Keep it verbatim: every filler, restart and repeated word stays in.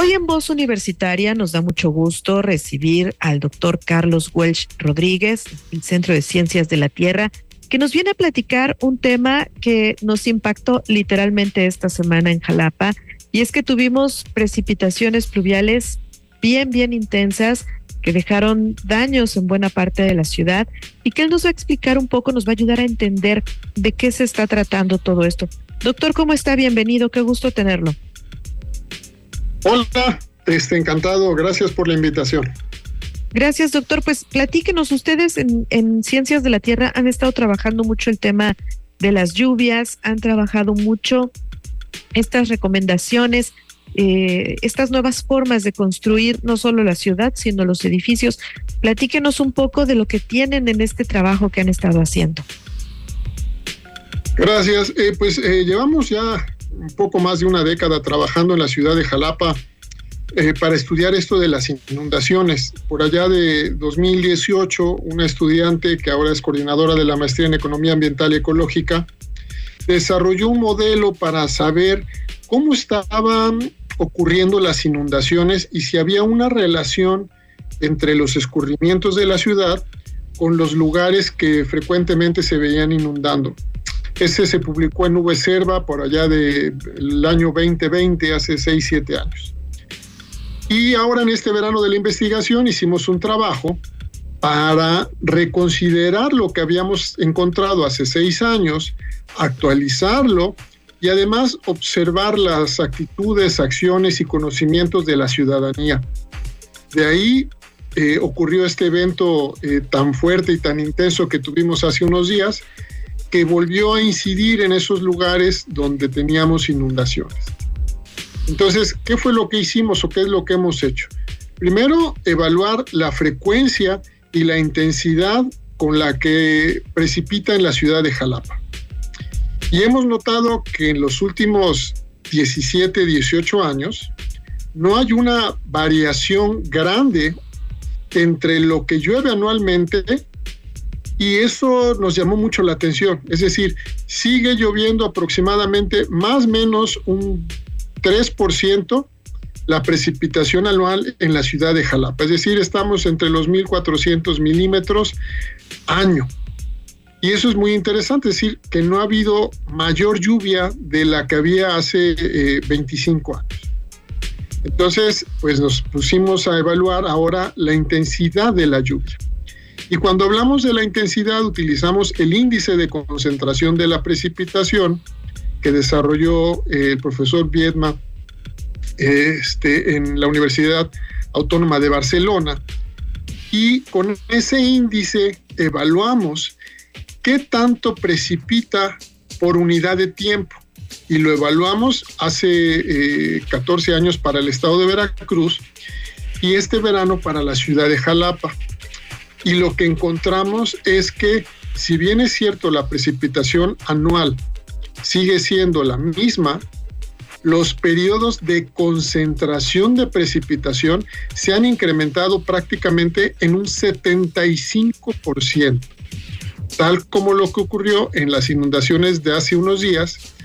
Hoy en Voz Universitaria nos da mucho gusto recibir al doctor Carlos Welch Rodríguez, del Centro de Ciencias de la Tierra, que nos viene a platicar un tema que nos impactó literalmente esta semana en Jalapa, y es que tuvimos precipitaciones pluviales bien, bien intensas que dejaron daños en buena parte de la ciudad, y que él nos va a explicar un poco, nos va a ayudar a entender de qué se está tratando todo esto. Doctor, ¿cómo está? Bienvenido, qué gusto tenerlo. Hola, este, encantado, gracias por la invitación. Gracias, doctor. Pues platíquenos, ustedes en, en Ciencias de la Tierra han estado trabajando mucho el tema de las lluvias, han trabajado mucho estas recomendaciones, eh, estas nuevas formas de construir no solo la ciudad, sino los edificios. Platíquenos un poco de lo que tienen en este trabajo que han estado haciendo. Gracias. Eh, pues eh, llevamos ya un poco más de una década trabajando en la ciudad de Jalapa eh, para estudiar esto de las inundaciones. Por allá de dos mil dieciocho, una estudiante que ahora es coordinadora de la maestría en Economía Ambiental y Ecológica desarrolló un modelo para saber cómo estaban ocurriendo las inundaciones y si había una relación entre los escurrimientos de la ciudad con los lugares que frecuentemente se veían inundando. Ese se publicó en Nubeserva por allá del año veinte veinte, hace seis, siete años. Y ahora en este verano de la investigación hicimos un trabajo para reconsiderar lo que habíamos encontrado hace seis años, actualizarlo y además observar las actitudes, acciones y conocimientos de la ciudadanía. De ahí eh, ocurrió este evento eh, tan fuerte y tan intenso que tuvimos hace unos días, que volvió a incidir en esos lugares donde teníamos inundaciones. Entonces, ¿qué fue lo que hicimos o qué es lo que hemos hecho? Primero, evaluar la frecuencia y la intensidad con la que precipita en la ciudad de Jalapa. Y hemos notado que en los últimos diecisiete, dieciocho años no hay una variación grande entre lo que llueve anualmente, y eso nos llamó mucho la atención. Es decir, sigue lloviendo aproximadamente más o menos un tres por ciento la precipitación anual en la ciudad de Jalapa. Es decir, estamos entre los mil cuatrocientos milímetros año. Y eso es muy interesante, es decir, que no ha habido mayor lluvia de la que había hace eh, veinticinco años. Entonces, pues nos pusimos a evaluar ahora la intensidad de la lluvia. Y cuando hablamos de la intensidad, utilizamos el índice de concentración de la precipitación que desarrolló eh, el profesor Viedma eh, este, en la Universidad Autónoma de Barcelona. Y con ese índice evaluamos qué tanto precipita por unidad de tiempo. Y lo evaluamos hace eh, catorce años para el estado de Veracruz y este verano para la ciudad de Jalapa. Y lo que encontramos es que, si bien es cierto la precipitación anual sigue siendo la misma, los periodos de concentración de precipitación se han incrementado prácticamente en un setenta y cinco por ciento, tal como lo que ocurrió en las inundaciones de hace unos días,